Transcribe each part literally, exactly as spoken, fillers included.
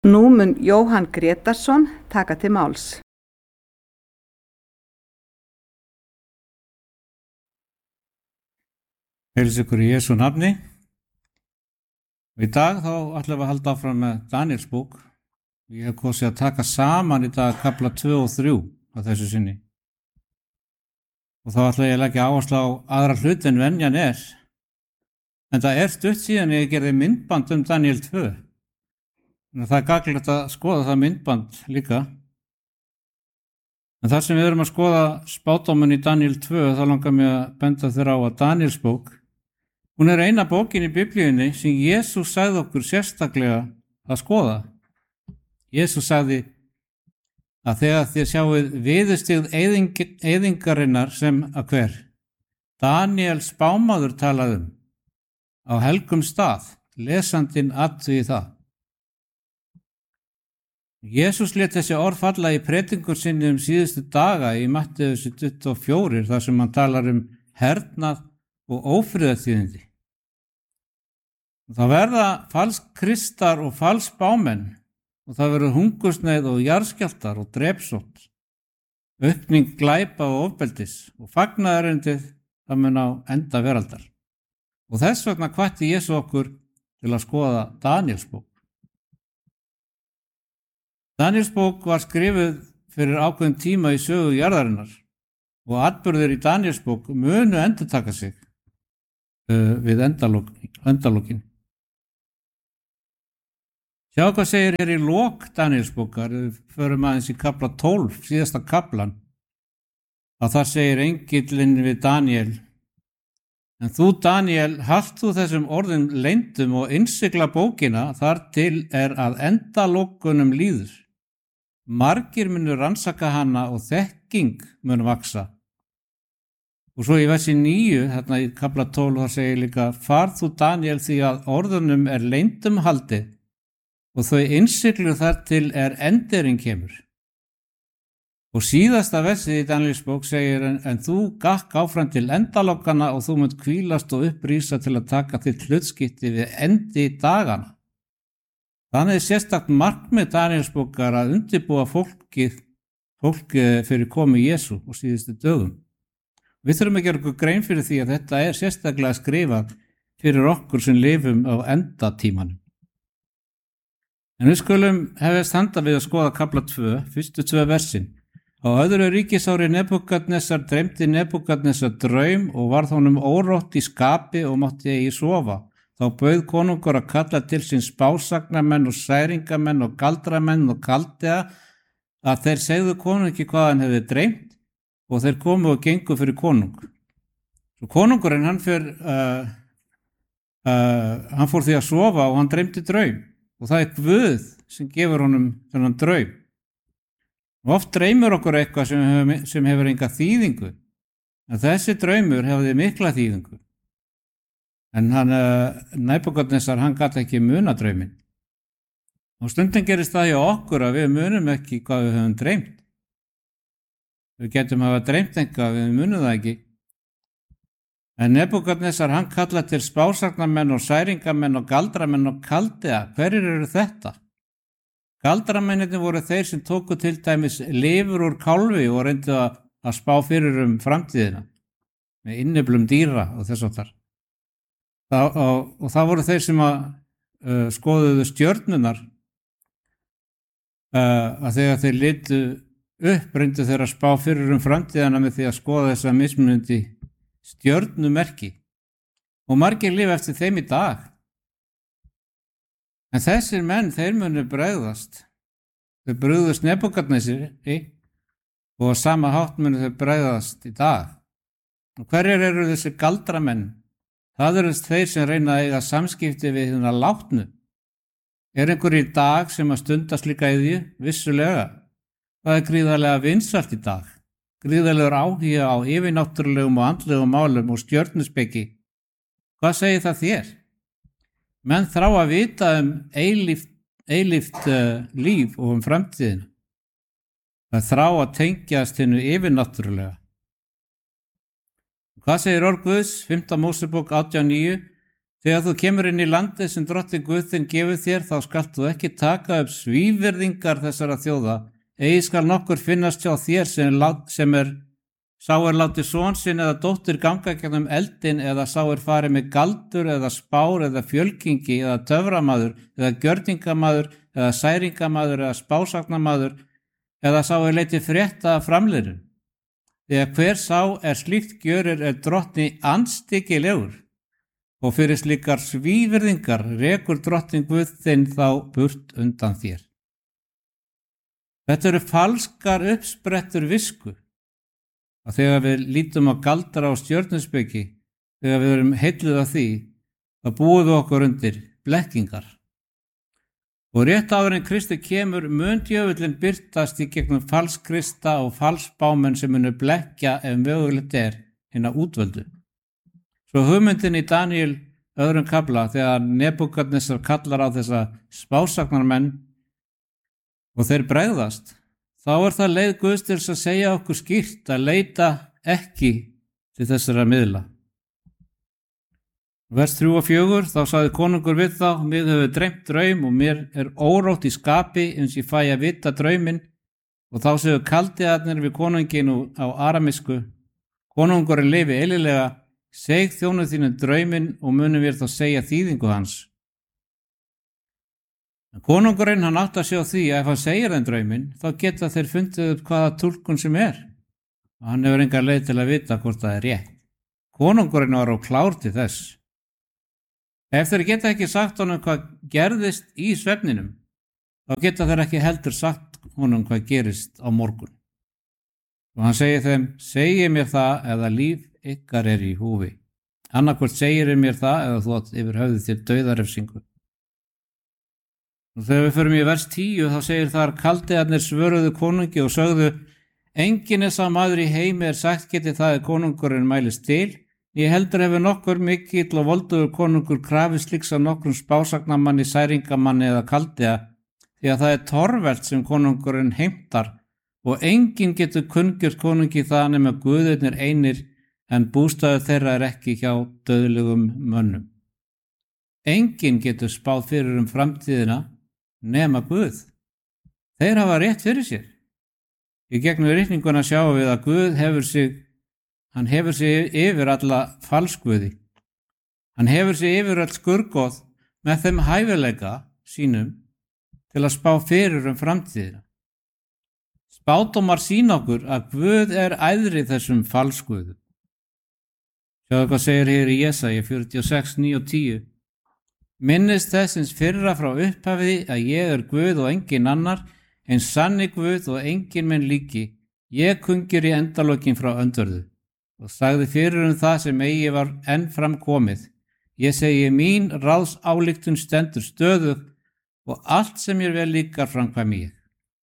Nú mun Jóhann Grétarsson taka til máls. Heilsa ykkur í Jesú nafni. Í dag þá ætlum við að halda áfram með Daniels bók. Ég hef kosið að taka saman í dag kafla tvö og þrjú á þessu sinni. Og þá ætla ég að leggja áherslu á aðra hluti en venjan er. En það er stutt síðan ég gerði myndband um Daniel tvö. En það er gagnlegt að skoða það myndband líka. En þar sem við erum að skoða spádóminn í Daniel tvö, þá langar mér að benda þér á að Daniels bók, hún er eina bókin í Biblíunni sem Jesús sagði okkur sérstaklega að skoða. Jesús sagði að þegar þið sjáuð viðurstigð eyðingarinnar sem að hver, Daniel spámaður talaði um á helgum stað, lesandinn athugi það. Jesús lét þessi orð falla í predingur sinni um síðustu daga í Matteus tuttugu og fjögur þar sem hann talar um hernað og ófriðartíðindi. Það verða falskristar og falsbámenn og það verður hungursneyð og jarðskjálftar og drepsótt, aukning glæpa og ofbeldis og fagnaðarindið það mun á enda veraldar. Og þess vegna hvatti Jesú okkur til að skoða Daniels bók. Daniels bók var skrifuð fyrir ákveðin tíma í sögu jarðarinnar og atburðir í Daniels bók munu endurtaka sig uh, við endalókin. Sjá hvað segir hér í lok Daniels bókar, við förum aðeins í kafla tólf, síðasta kaflan, að það segir engillinn við Daniel: En þú, Daniel, halt þú þessum orðum leyndum og innsigla bókina þar til er að endalókunum líður. Margir munu rannsaka hana og þekking mun vaksa. Og svo í versi níu, þarna í kafla tólf, það segir líka: Far þú, Daniel, því að orðunum er leyndum haldið og þau innsiglu þar til er endirinn kemur. Og síðasta versið í Daniels bók segir: En, en þú gakk áfram til endalokana og þú munt hvílast og upprísa til að taka þitt hlutskipti við endi dagana. Þannig er sérstakt markmið Daniels bókar að undirbúa fólkið, fólkið fyrir komu Jesú og síðustu dögum. Við þurfum að gera okkur grein fyrir því að þetta er sérstaklega skrifað fyrir okkur sem lifum á endatímanum. En við skulum hefðast handa við að skoða kafla tvö, fyrstu tvö versin. Á öðru ríkisári Nebúkadnesar dreymdi Nebúkadnesar draum og varð honum órótt í skapi og mátti eigi sofa. Þá bauð konungur að kalla til sín spásagnamenn og særingamenn og galdramenn og kaldea að þeir segðu konungi hvað hann hefði dreymt og þeir komu og gengu fyrir konung. Svo konungurinn hann, fyr, uh, uh, hann fór því að sofa og hann dreymdi draum og það er Guð sem gefur honum þennan draum. Og oft dreymur okkur eitthvað sem hefur, sem hefur enga þýðingu, en þessi draumur hefði mikla þýðingu. En hann, uh, Nebúkadnesar, hann gat ekki muna drauminn. Og stundum gerist það hjá okkur að við munum ekki hvað við höfum dreymt. Við getum hafa dreymt eitthvað, við munum það ekki. En Nebúkadnesar, hann kalla til spásagnamenn og særingamenn og galdramenn og kaldea. Hverjir eru þetta? Galdramennir voru þeir sem tóku til dæmis lifur úr kálfi og reyndu að, að spá fyrir um framtíðina með innyflum dýra og þess að þar. Það, og, og það voru þeir sem að uh, skoðuðu stjörnunar uh, að þegar þeir litu upp reyndu þeir að spá fyrir um framtíðana með því að skoða þessa mismunandi stjörnumerki og margir lifa eftir þeim í dag. En þessir menn, þeir munu bregðast. Þau brugðust Nebúkadnesari og á sama hátt munu þau bregðast í dag. Og hverjir eru þessi galdramenn? Það eru þeir sem reyna að eiga samskipti við hérna látnu. Er einhver í dag sem að stunda slíka iðju? Vissulega. Það er gríðarlega vinsælt í dag. Gríðarlegur áhuga á yfirnáttúrulegum og andlegum málum og stjörnuspeki. Hvað segir það þér? Menn þrá að vita um eilíft, eilíft uh, líf og um framtíðina. Það þrá að tengjast hinnu yfirnáttúrulega. Hvað segir orð Guðs? fimmta Mósebók átján níu. Þegar þú kemur inn í landið sem drottinn Guð þinn gefur þér, þá skalt þú ekki taka upp svívirðingar þessara þjóða. Eigi skal nokkur finnast hjá þér sem, sem er sá er látið son sinn eða dóttir ganga gegnum eldin, eða sá er farið með galdur eða spár eða fjölkingi eða töframaður eða gjörningamaður eða særingamaður eða spásagnamaður, eða sá er leitið frétta af framliðnum. Þegar hver sá er slíkt gjörir er drottni andstyggilegur, og fyrir slíkar svívirðingar rekur drottinn Guð þinn þá burt undan þér. Þetta eru falskar uppsprettur visku. Að þegar við lítum á galdra og stjörnuspeki, þegar við erum heilluð af því, þá búum við okkur undir blekkingar. Og rétt áður en Kristi kemur mun djöfullinn birtast í gegnum falskrista og falsbámenn sem munu blekkja ef mögulegt er hina útvöldu. Svo hugmyndin í Daníel öðrum kafla, þegar Nebúkadnessar kallar á þessa spásagnarmenn og þeir bregðast, þá er það leið Guðs til að segja okkur skýrt að leita ekki til þessara miðla. Vers þrjú og fjögur, þá sagði konungur við þá, mig hefur dreymt draum og mér er órótt í skapi eins ég fæ að vita drauminn, og þá séu kaldiðarnir við konungin á aramisku, konungurinn lifi eililega, seg þjónu þínum drauminn og munum við þá segja þýðingu hans. Konungurinn hann átt að sjá því að ef hann segir þeim drauminn, þá geta þeir fundið upp hvaða túlkun sem er, og hann hefur enga leið til að vita hvort það er rétt. Konungurinn var á klár til þess. Ef þeir geta ekki sagt honum hvað gerðist í svefninum, þá geta þeir ekki heldur sagt honum hvað gerist á morgun. Og hann segir þeim, segi mér það eða líf ykkar er í húfi. Annarkvort segir mér það eða þú átt yfir höfði þér dauðarefsingu. Og þegar við förum í vers tíu, þá segir þar, kaldiðarnir svöruðu konungi og sögðu, enginn er sá maður í heimi er sagt geti það að konungurinn mælist til. Ég heldur hefur nokkur mikill og voldugur konungur krafist slíks af nokkrum spásagnamanni, særingamanni eða kaldiða, því að það er torvelt sem konungurinn heimtar og enginn getur kunngjört konungi það nema guðirnir einir, en bústaður þeirra er ekki hjá dauðlegum mönnum. Enginn getur spáð fyrir um framtíðina nema Guð. Þeir hafa rétt fyrir sér. Í gegnum ritninguna sjáum við að Guð hefur sig Hann hefur sig yfir alla falskguði. Hann hefur sig yfir all skurgoð með þeim hæfileika sínum til að spá fyrir um framtíðina. Spádómar sýna okkur að Guð er æðri þessum falskguðum. Sjáðu hvað segir hér í Jesaja fjörutíu og sex, níu og tíu. Minnist þessins fyrra frá upphafi að ég er Guð og engin annar, en sanni Guð og engin menn líki. Ég kungir í endalokin frá öndverðu. Og sagði fyrir um það sem eigi var enn fram komið. Ég segi mín ráðs álíktun stendur stöðug og allt sem ég vel líkar framkvæmi ég.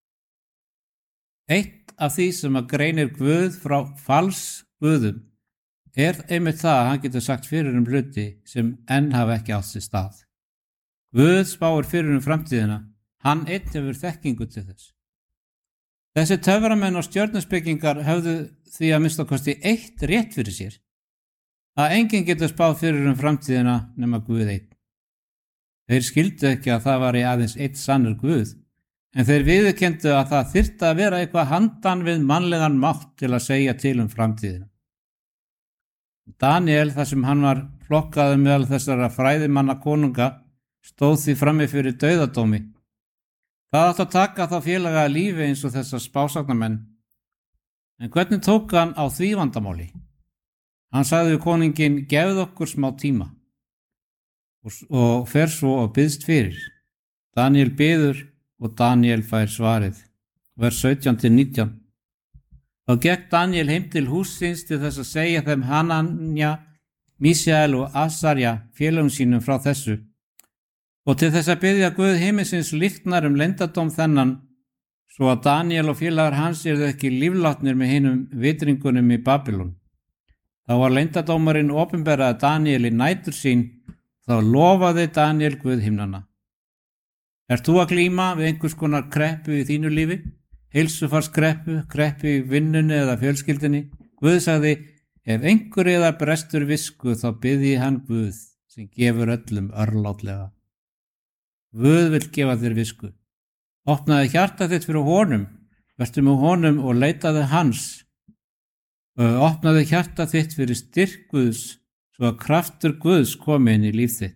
Eitt af því sem að greinir Guð frá falsguðum er einmitt það að hann getur sagt fyrir um hluti sem enn hafa ekki átt sér stað. Guð spáir fyrir um framtíðina, hann einn hefur þekkingu til þess. Þessi töframenn og stjörnuspekingar höfðu því að minnsta kosti eitt rétt fyrir sér, að enginn getur spáð fyrir um framtíðina nema Guð einn. Þeir skildu ekki að það var í aðeins eitt sannur Guð, en þeir viðurkenndu að það þyrfti að vera eitthvað handan við mannlegan mátt til að segja til um framtíðina. Daniel, þar sem hann var flokkaður meðal þessara fræðimanna konunga, stóð því frammi fyrir dauðadómi. Það átti að taka þá félaga að lífi eins og þessar spásagnamenn. En hvernig tók hann á því vandamáli? Hann sagði við konunginn, gefðu okkur smá tíma og, og fer svo og biðst fyrir. Daniel biður og Daniel fær svarið. Vers sautján til nítján. Þá gekk Daniel heim til hússins til þess að segja þeim Hananja, Mísjael og Asarja félagum sínum frá þessu. Og til þess að biðja Guð himinsins líknar um leyndardóm þennan, svo að Daniel og félagar hans yrðu ekki líflátnir með hinum vitringunum í Babylon. Þá var leyndardómarinn opinberaði Daniel í nætur sín, þá lofaði Daniel Guð himnanna. Ert þú að glíma við einhvers konar kreppu í þínu lífi? Heilsufarskreppu, kreppu í vinnunni eða fjölskyldinni? Guð sagði, ef einhver eða brestur visku þá biðji hann Guð, sem gefur öllum örlátlega. Guð vill gefa þér visku. Opnaði hjarta þitt fyrir honum, vertu með honum og leitaði hans. Opnaði hjarta þitt fyrir styrk Guðs, svo að kraftur Guðs komi inn í líf þitt.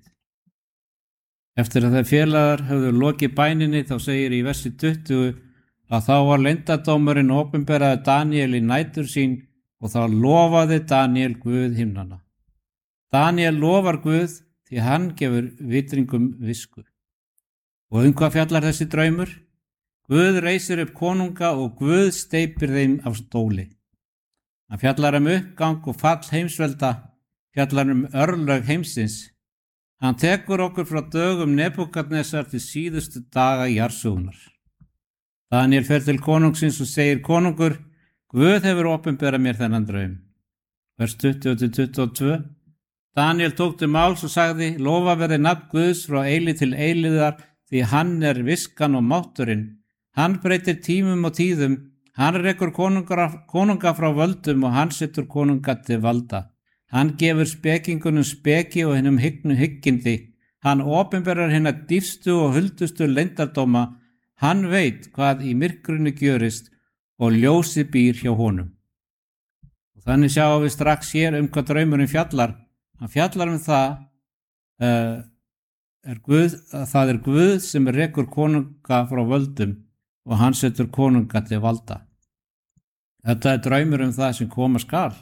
Eftir að þeir félagar höfðu lokið bæninni þá segir í versi tuttugu að þá var leyndardómurinn opinberaði Daníel í nætur sín og þá lofaði Daníel Guð himnanna. Daníel lofar Guð því hann gefur vitringum visku. Og um hvað fjallar þessi draumur? Guð reisir upp konunga og Guð steypir þeim af stóli. Hann fjallar um uppgang og fall heimsvelda, fjallar um örlög heimsins. Hann tekur okkur frá dögum Nebúkadnesar til síðustu daga jarðsögunnar. Daníel fer til konungsins og segir: konungur, Guð hefur opinberað mér þennan draum. Vers tuttugu til tuttugu og tvö. Daníel tók til máls og sagði: lofa verði nafn Guðs frá eilíð til eilíðar, því hann er viskan og mátturinn. Hann breytir tímum og tíðum, hann rekur konunga frá völdum og hann setur konunga til valda. Hann gefur spekingunum speki og hinnum hyggnu hyggindi. Hann opinberar hinna dýpstu og huldustu leyndardóma. Hann veit hvað í myrkrinu gjörist og ljósi býr hjá honum. Og þannig sjáum við strax hér um hvað draumurinn fjallar. Hann fjallar um það, uh, er Guð, það er Guð sem rekur konunga frá völdum og hann setur konunga til valda. Þetta er draumur um það sem koma skal.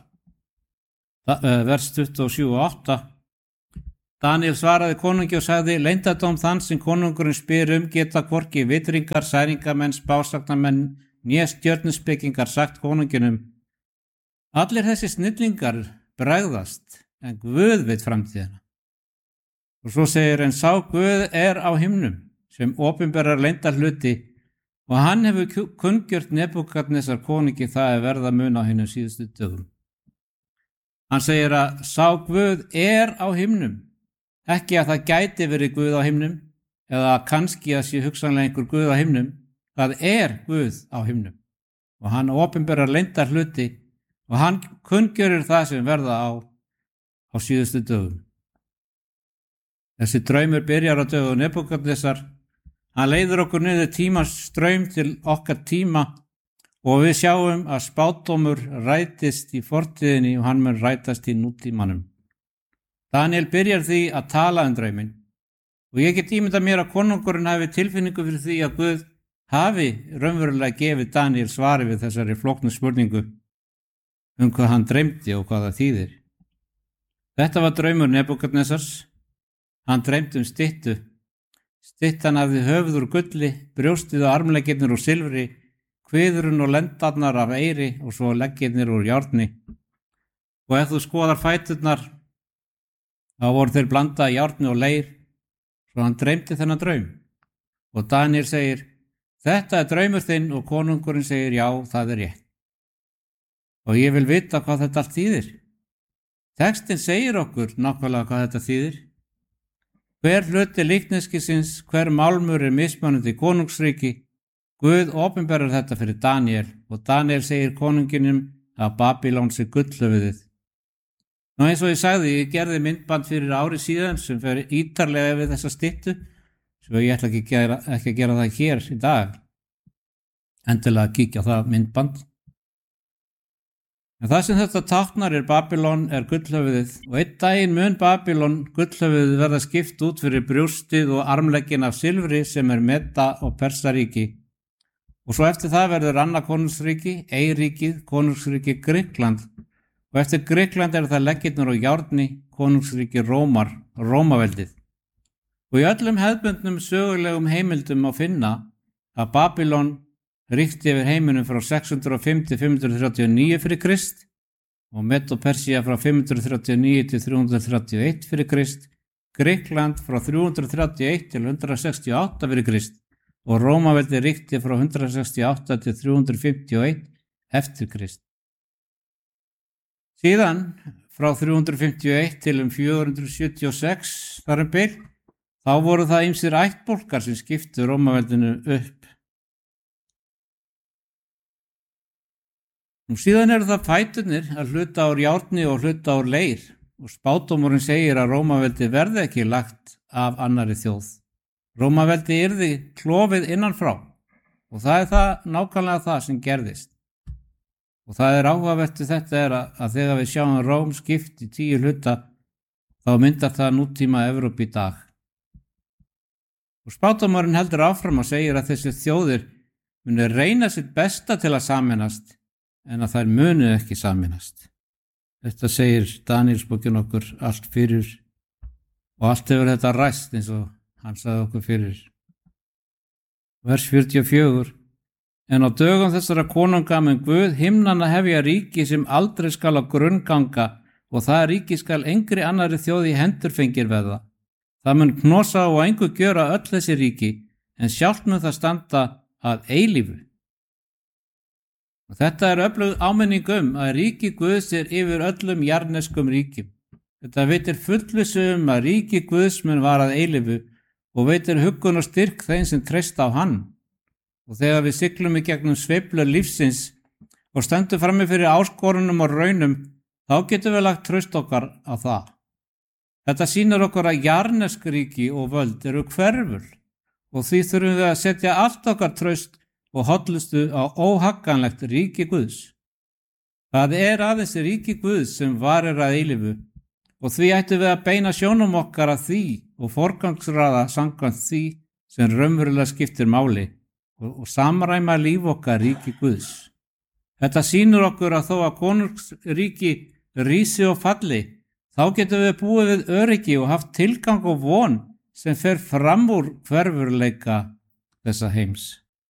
Vers tuttugu og sjö og átta. Daníel svaraði konungi og sagði: leyndardóm þann sem konungurinn spyr um geta hvorki vitringar, særingamenn, spásagnamenn né stjörnuspekingar sagt konunginum. Allir þessi snillingar bregðast, en Guð veit framtíðina. Og svo segir: en sá Guð er á himnum sem opinberar leyndar hluti og hann hefur kunngjört Nebúkadnesar konungi það er verða mun á hinum síðustu dögum. Hann segir að sá Guð er á himnum, ekki að það gæti verið Guð á himnum eða kannski að sé hugsanlega einhver Guð á himnum. Það er Guð á himnum og hann opinberar leyndar hluti og hann kunngjörur það sem verða á, á síðustu dögum. Þessi draumur byrjar á dögum Nebúkadnesar. Hann leiðir okkur niður tímans straum til okkar tíma og við sjáum að spádómur rætist í fortíðinni og hann mun rætast í nútímanum. Daníel byrjar því að tala um drauminn og ég get ímyndað mér að konungurinn hafi tilfinningu fyrir því að Guð hafi raunverulega gefið Daníel svari við þessari flóknu spurningu um hvað hann dreymdi og hvað það þýðir. Þetta var draumur Nebúkadnesars. Hann dreymdi um styttu. Styttan hafði höfuð úr gulli, brjóstið og armleggirnir úr silfri, kviðurinn og lendarnar af eyri og svo leggirnir úr járni. Og ef þú skoðar fæturnar, þá voru þeir blandaði járni og leir, svo hann dreymdi þennan draum. Og Daníel segir: þetta er draumur þinn, og konungurinn segir: já, það er rétt. Og ég vil vita hvað þetta allt þýðir. Textin segir okkur nákvæmlega hvað þetta þýðir. Hver hluti líkneskisins, hver málmur er mismunandi konungsríki. Guð opinberar þetta fyrir Daníel og Daníel segir konunginum að Babýlon sé gullhöfuðið. Nú eins og ég sagði, ég gerði myndband fyrir ári síðan sem fer ítarlega við þessa styttu, svo ég ætla ekki að gera, ekki að gera það hér í dag. Endilega að kíkja á það myndband. En það sem þetta táknar er Babýlon er gullhöfuðið og einn daginn mun Babýlon gullhöfuðið verða skipt út fyrir brjóstið og armleggin af silfri sem er Meda og Persaríki. Og svo eftir það verður annað konungsríki, Eyríkið, konungsríki Grikkland. Og eftir Grikkland er það leggirnir og járni, konungsríki Rómar, Rómaveldið. Og í öllum hefðbundnum sögulegum heimildum má finna að Babýlon ríkti yfir heiminum frá sex hundruð og fimm til fimm hundruð þrjátíu og níu fyrir Krist og Medo Persía frá fimm hundruð þrjátíu og níu til þrjú hundruð þrjátíu og eitt fyrir Krist, Grikkland frá þrjú hundruð þrjátíu og eitt til hundrað sextíu og átta fyrir Krist og Rómaveldi ríkti frá hundrað sextíu og átta til þrjú hundruð fimmtíu og eitt eftir Krist. Síðan frá þrjú hundruð fimmtíu og eitt til um fjögur hundruð sjötíu og sex þar um bil, þá voru það ýmsir ættbálkar sem skiptu Rómaveldinu upp. Og síðan eru það fæturnir að hluta úr járni og hluta úr leir og spádómurinn segir að Rómaveldi verði ekki lagt af annari þjóð. Rómaveldi yrði klofið innanfrá og það er það nákvæmlega það sem gerðist. Og það er áhugavert við þetta er að, að þegar við sjáum Róm skipt í tíu hluta þá myndar það nútíma Evrópu í dag. Og spádómurinn heldur áfram og segir að þessi þjóðir muni reyna sitt besta til að sameinast en að þær munu ekki sameinast. Þetta segir Daníelsbókin okkur allt fyrir og allt hefur þetta ræst eins og hann sagði okkur fyrir. Vers fjörutíu og fjögur. En á dögum þessara konunga mun Guð himnanna hefja ríki sem aldrei skal á grunn ganga og það ríki skal engri annari þjóð í hendur fengir veða. Það mun knosa og engu gjöra öll þessi ríki en sjálft mun það standa að eilífu. Og þetta er öflug áminning um að ríki Guðs er yfir öllum jarðneskum ríkjum. Þetta veitir fullvissu um að ríki Guðs mun vara að eilífu og veitir huggun og styrk þeim sem treysta á hann. Og þegar við siglum í gegnum sveiflur lífsins og stöndum frammi fyrir áskorunum og raunum, þá getum við lagt traust okkar á það. Þetta sýnir okkur að jarðnesk ríki og völd eru hverful og því þurfum við að setja allt okkar traust og hollustu á óhagganlegt ríki Guðs. Það er aðeins ríki Guðs sem varir að eilífu og því ættum við að beina sjónum okkar að því og forgangsraða samkvæmt því sem raunverulega skiptir máli og, og samræma líf okkar ríki Guðs. Þetta sýnir okkur að þó að konungsríki rísi og falli, þá getum við búið við öryggi og haft tilgang og von sem fer fram úr hverfurleika þessa heims.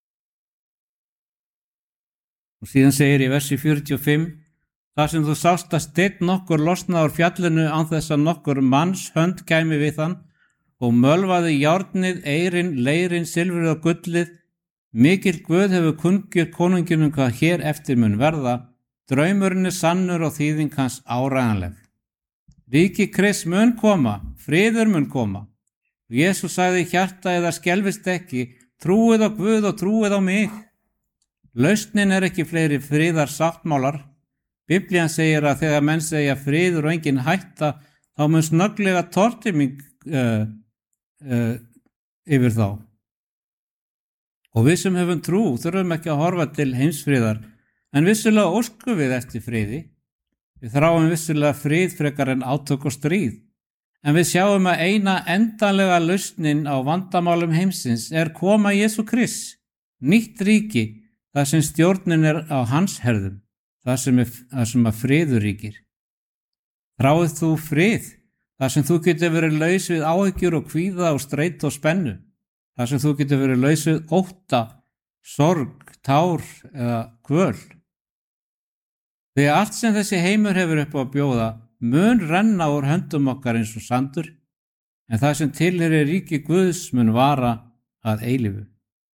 Og síðan segir í versi fjörutíu og fimm, þar sem þú sást að steinn nokkur losna úr fjallinu án þess að nokkur manns hönd kæmi við hann og mölvaði járnið, eirin, leirin, silfrið og gullið, mikill Guð hefur kunngjört konunginum hvað hér eftir mun verða, draumurinn er sannur og þýðing hans áræðanleg. Ríki Krists mun koma, friður mun koma. Jesús sagði hjarta eða skelfist ekki, trúið á Guð og trúið á mig. Lausnin er ekki fleiri friðar sáttmálar. Biblían segir að þegar menn segja friður og engin hætta, þá mun snögglega tortiming uh, uh, yfir þá. Og við sem höfum trú þurfum ekki að horfa til heimsfriðar, en vissulega óskum við eftir friði. Við þráum vissulega frið frekar en átök og stríð. En við sjáum að eina endanlega lausnin á vandamálum heimsins er koma Jesú Krists, nýtt ríki, þar sem stjórnin er á hans herðum, þar sem, er, þar sem að friður ríkir. Þráið þú frið, þar sem þú getur verið laus við áhyggjur og kvíða og streit og spennu, þar sem þú getur verið laus við ótta, sorg, tár eða kvöl. Þegar allt sem þessi heimur hefur upp á að bjóða mun renna úr höndum okkar eins og sandur, en það sem tilheyrir ríki Guðs mun vara að eilífu.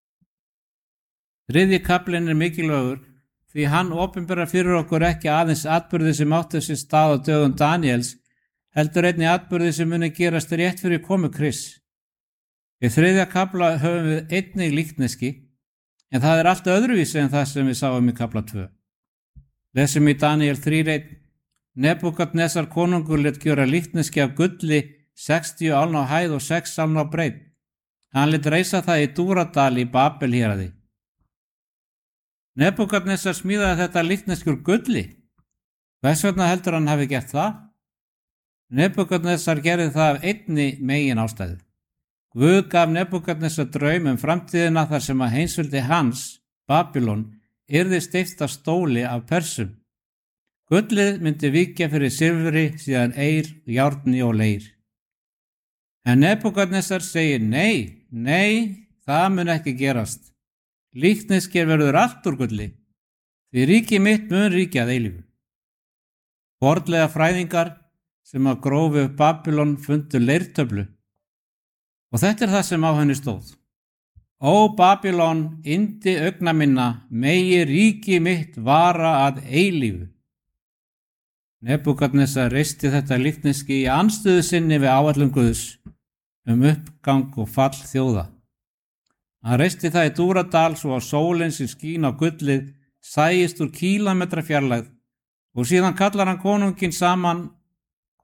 Þriðji kaflinn er mikilvægur því hann opinberar fyrir okkur ekki aðeins atburði sem áttu sér stað á dögum Daníels, heldur einnig atburði sem muni gerast rétt fyrir komu Krists. Í þriðja kafla höfum við einnig líkneski, en það er allt öðruvísi en það sem við sáum í kafla tvö. Lesum í Daníel þrjú eitt. Nebúkadnesar konungur lét gjöra líkneski af gulli sextíu álna á hæð og sex álna á breidd. Hann lét reisa það í Dúradal í Babel héraði. Nebúkadnesar smíðaði þetta líkneski úr gulli. Hvers vegna heldur hann hafi gert það? Nebúkadnesar gerði það af einni megin ástæðu. Guð gaf Nebúkadnesar draum um framtíðina þar sem að heimsveldi hans, Babylon, yrði steypt af stóli af Persum. Gullið myndi víkja fyrir silfri, síðan eir, járni og leir. En Nebúkadnesar segir nei, nei, það mun ekki gerast. Líkneski verður allt úr gulli, því ríki mitt mun ríkja að eilífu. Fornlega fræðingar sem að grófu upp Babylon fundu leirtöflu og þetta er það sem á henni stóð. Ó Babylon, yndi augna minna, megi ríki mitt vara að eilífu. Nebúkadnesar reisti þetta líkneski í andstöðu sinni við áætlun Guðs um uppgang og fall þjóða. Hann reisti það í Dúradal svo að sólin sem skín á gullið sæist úr kílómetra fjarlægð og síðan kallar hann konungin saman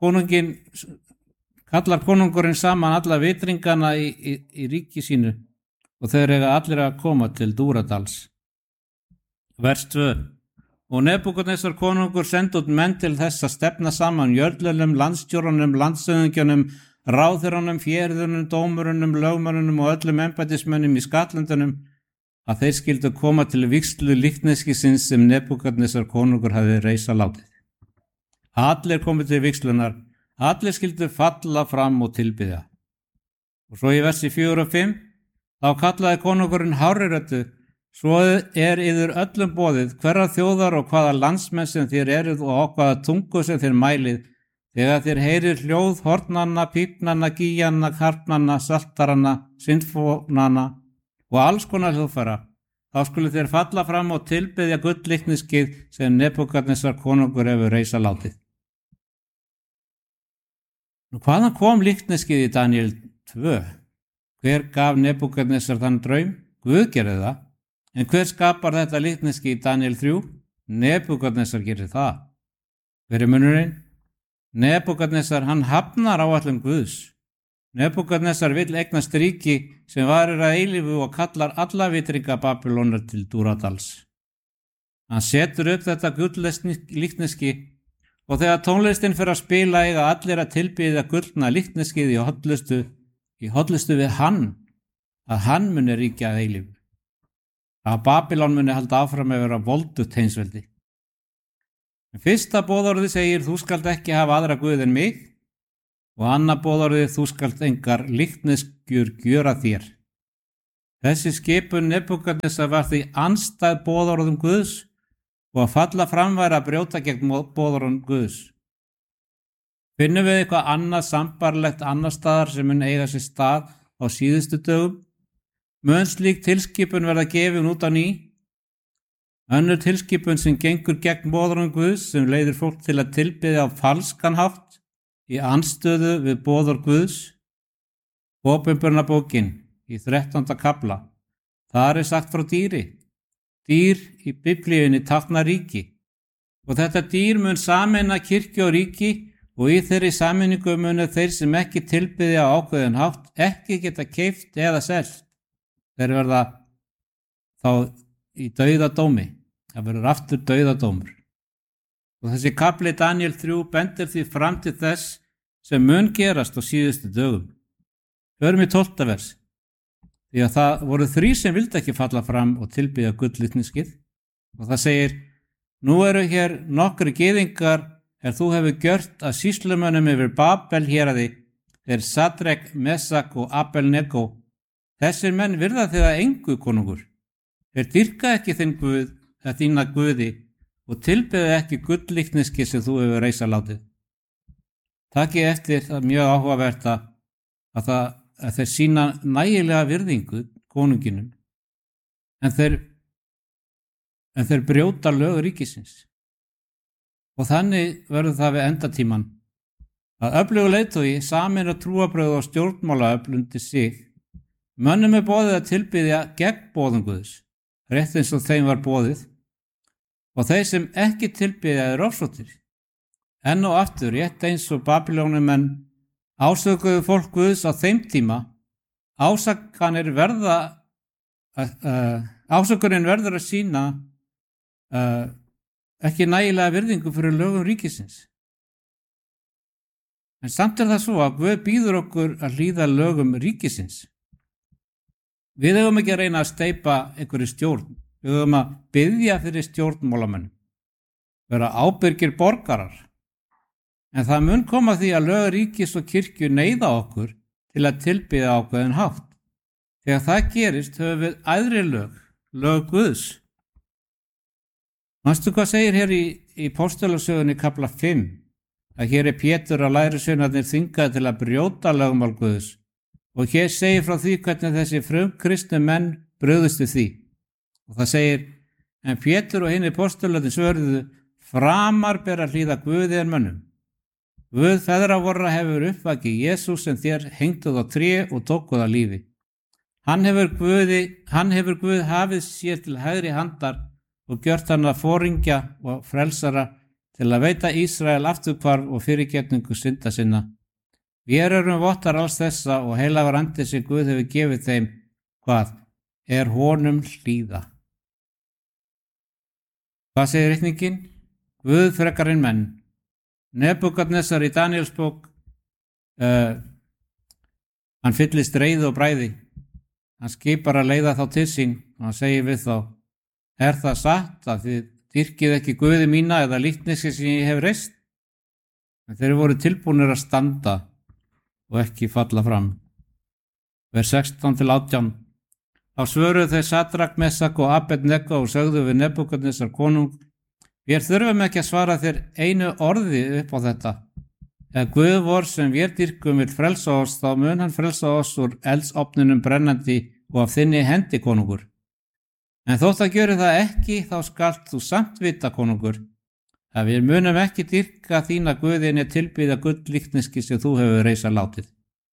konungin, kallar konungurinn saman alla vitringana í, í, í ríki sínu og þeir eiga allir að koma til Dúradals. Vers tvö. Og Nebúkadnesar konungur sendi út menn til þess að stefna saman jörlunum, landstjórunum, landshöfðingjónum, ráðherrunum, fjörðunum, dómurunum, lögmörunum og öllum embættismönnum í Skatlöndunum að þeir skildu koma til vígslu líkneskisins sem Nebúkadnesar konungur hafi reisa látið. Allir komið til vígslunar, allir skildu falla fram og tilbiðja. Og svo í versi fjögur og fimm, þá kallaði konungurinn hárri röddu: Svo er yður öllum boðið, hverra þjóðar og hvaða landsmenn sem þér eruð og hvaða tungu sem þér mælið, þegar þér heyrir hljóð hornanna, pípnanna, gíjanna, karpnanna, saltaranna, sinfónanna og alls konar hljóðfæra, þá skulu þér falla fram og tilbiðja gulllikniskið sem Nebúkadnesar konungur hefur reisa látið. Nú, hvaðan kom likniskið í Daníel tvö? Hver gaf Nebúkadnesar þann draum? Guð gerði það. En hver skapar þetta líkneski í Daníel þrjú? Nebúkadnesar gerir það. Hver er munurinn? Nebúkadnesar, hann hafnar áætlun Guðs. Nebúkadnesar vill eignast ríki sem varir að eilífu og kallar alla vitringa Babylónar til Dúradals. Hann setur upp þetta gull-líkneski og þegar tónlistin fyrir að spila eiga allir að tilbiðja gullna líkneskið í hollustu, í hollustu við hann, að hann muni ríkja að eilífu. Að Babylon muni halda áfram að vera voldugt heimsveldi. Fyrsta boðorðið segir: Þú skalt ekki hafa aðra guð en mig, og annað boðorðið: Þú skalt engar líkneskjur gjöra þér. Þessi skipun Nebúkadnesar var því andstæð boðorðum Guðs og að falla fram væri að brjóta gegn boðorðum Guðs. Finnum við eitthvað annað sambarlegt annar staðar sem mun eiga sér stað á síðustu dögum? Mun slík tilskipun verða gefin út á ný? Önnur tilskipun sem gengur gegn boðorðum Guðs, sem leiðir fólk til að tilbiðja á falskan hátt í andstöðu við boðorð Guðs. Opinberunarbókin í þrettánda kafla. Þar er sagt frá dýri. Dýr í Biblíunni táknar ríki. Og þetta dýr mun sameina kirkju og ríki, og í þeirri sameiningu munu þeir sem ekki tilbiðja á ákveðin hátt ekki geta keypt eða selt. Þeir verða þá í dauðadómi. Það verður aftur dauðadómur. Og þessi kafli Daníel þrjú bendir því fram til þess sem mun gerast á síðustu dögum. Förum í tólfta vers. Því að það voru þrí sem vildi ekki falla fram og tilbiðja gulllikniskið. Og það segir: Nú eru hér nokkri gyðingar er þú hefur gjört að sýslumönnum yfir Babel héraði, þeir Sadrek, Mesak og Abel-Nego. Þessir menn virða þig að engu, konungur. Þeir dýrka ekki þinn guð, eða þína guði, og tilbiðja ekki gulllikniski sem þú hefur reisa látið. Takk ég eftir það mjög áhugavert að, að, það, að þeir sína nægilega virðingu konunginum, en þeir, en þeir brjóta lög ríkisins. Og þannig verður það við endatíman að öflugur leiðtogi sameina trúarbrögð og stjórnmálaöfl undir sig. Mönnum er boðið að tilbiðja gegn boðum Guðs, rétt eins og þeim var boðið, og þeir sem ekki tilbiðja eru ofsóttir. Enn og aftur, rétt eins og Babylónumenn ásökuðu fólk Guðs á þeim tíma, ásakanir verða, uh, uh, ásökunin verður að sína uh, ekki nægilega virðingu fyrir lögum ríkisins. En samt er það svo að Guð býður okkur að hlýða lögum ríkisins. Við höfum ekki að reyna að steypa einhverju stjórn. Við höfum að biðja fyrir stjórnmálamönnum, vera ábyrgir borgarar. En það mun koma því að lög ríkis og kirkju neyða okkur til að tilbiðja ákveðin hátt. Þegar það gerist höfum við æðri lög, lög Guðs. Manstu hvað segir hér í, í Póstulasögunni kafla fimm? Að hér er Pétur að lærisveinarnir þvingaðir til að brjóta lögmál Guðs. Og hér segir frá því hvernig þessi frumkristnu menn brugðust við því. Og það segir: En Pétur og hinir postularnir svöruðu: Framar ber að hlýða Guði en mönnum. Guð feðra vorra hefur uppvakið Jesús sem þér hengduð á tré og tókuð á lífi. Hann hefur, Guði, hann hefur Guð hafið sér til hægri handar og gjört hann að foringja og frelsara til að veita Ísrael afturhvarf og fyrirgefningu synda sinna. Vér erum vottar alls þessa og heilagur andi sem Guð hefur gefið þeim, hvað er honum hlýða. Hvað segir ritningin? Guð frekar en menn. Nebúkadnessar í Daníelsbók, uh, hann fyllist reiði og bræði. Hann skipar að leiða þá til sín og hann segir við þá, er það satt að þið dýrkið ekki Guði mína eða líkneski sem ég hef reist? En þeir voru tilbúnir að standa og ekki falla fram. Vers sextán til átján. Þá svöruðu þeir Sadrak, Mesak og Abednego og sögðu við Nebúkadnessar konung, við þurfum ekki að svara þér einu orði upp á þetta. Ef Guð vor sem við dýrkum vil frelsa oss, þá mun hann frelsa oss úr eldsofninum brennandi og af þinni hendi, konungur. En þótt að gjöri það ekki, þá skalt þú samt vita, konungur, að við munum ekki dýrka þína Guðinni tilbyða gull-líkneski sem þú hefur reisa látið.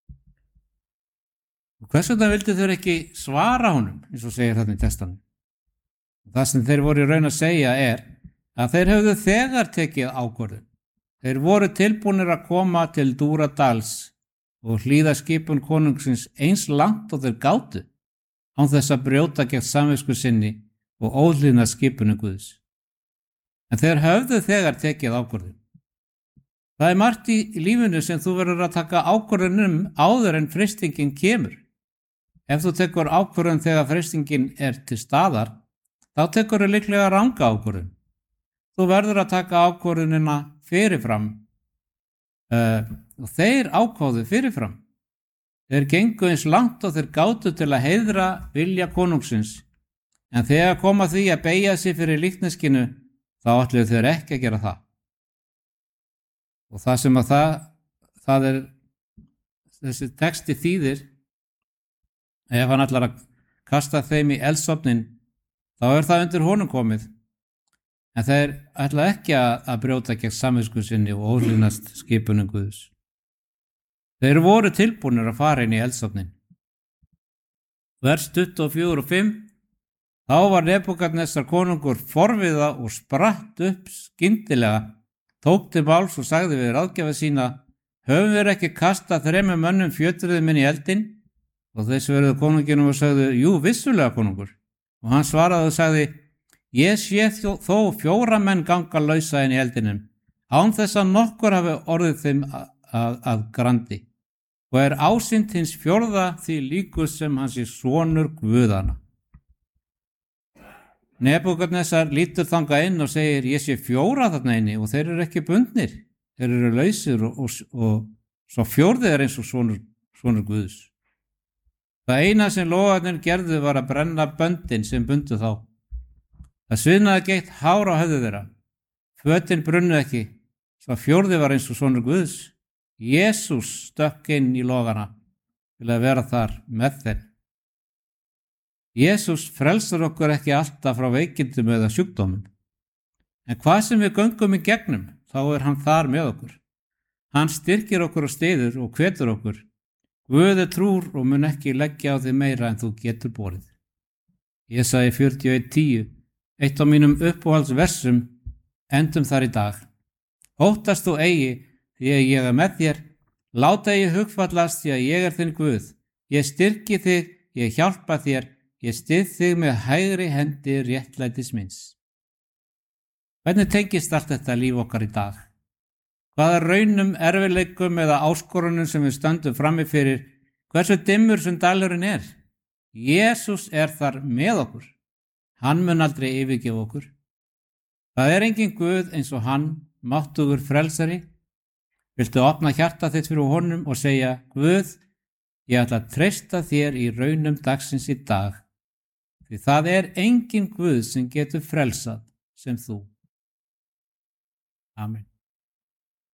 Og hvers vegna vildu þeir ekki svara honum, eins og segir þarna í textanum? Það sem þeir voru í raun að segja er að þeir höfðu þegar tekið ákvörðun. Þeir voru tilbúnir að koma til Dúradals og hlýða skipun konungsins eins langt og þeir gátu, án þess að brjóta gegn samvisku sinni og óhlýðna skipunu Guðs. En þeir höfðu þegar tekið ákvörðun. Það er margt í lífinu sem þú verður að taka ákvörðun um áður en freistingin kemur. Ef þú tekur ákvörðun þegar freistingin er til staðar, þá tekur þú líklega ranga ákvörðun. Þú verður að taka ákvörðunina fyrirfram uh, og þeir ákváðu fyrirfram. Þeir gengu eins langt og þeir gátu til að heiðra vilja konungsins, en þegar koma því að beygja sig fyrir líkneskinu, þá ætluðu þeir ekki að gera það. Og það sem að það, það er, þessi texti þýðir, ef hann ætlar að kasta þeim í eldsofnin, þá er það undir honum komið. En þeir ætla ekki að, að brjóta gegn samvisku sinni og óhlýðnast skipunum Guðs. Þeir voru tilbúnir að fara inn í eldsofnin. Vers tuttugu og fjögur og fimm. Þá var Nebúkadnessar konungur forviða og spratt upp skyndilega, tók til máls og sagði við ráðgjafa sína, höfum við ekki kastað þremur mönnum fjötruðum inn í eldinn? Og þeir svöruðu konunginum og sagði, jú, vissulega konungur. Og hann svaraði og sagði, ég sé þó fjóra menn ganga lausa inn í eldinum, án þess að nokkur hafi orðið þeim að, að, að grandi, og er ásýnd hins fjórða því líku sem hans er sonur Guðana. Nebúkadnessar lítur þangað inn og segir, ég sé fjóra þarna inni og þeir eru ekki bundnir, þeir eru lausir og, og, og svo fjórði er eins og sonur, sonur Guðs. Það eina sem logarnir gerðu var að brenna böndin sem bundu þá. Það sviðnaði geitt hár á höfðu þeirra. Fötin brunnu ekki, svo fjórði var eins og sonur Guðs. Jesús stökk inn í logana til að vera þar með þeim. Jesús frelsar okkur ekki alltaf frá veikindum eða sjúkdómum. En hvað sem við göngum í gegnum, þá er hann þar með okkur. Hann styrkir okkur og styður og hvetur okkur. Guð er trúr og mun ekki leggja á þig meira en þú getur borið. Jesaja fjörutíu og eitt tíu. Eitt af mínum uppáhaldsversum, endum þar í dag. Óttast þú eigi, því að ég er með þér, láta ég hugfallast því að ég er þinn Guð. Ég styrki þig, ég hjálpa þér, ég styð þig með hægri hendi réttlætis minns. Hvernig tengist allt þetta líf okkar í dag? Hvaða raunum, erfiðleikum eða áskorunum sem við stöndum frammi fyrir, hversu dimmur sem dalurinn er? Jesús er þar með okkur. Hann mun aldrei yfirgefa okkur. Það er engin Guð eins og hann, máttugur frelsari. Viltu opna hjarta þitt fyrir honum og segja, Guð, ég ætla að treysta þér í raunum dagsins í dag, því það er engin Guð sem getur frelsað sem þú. Amen.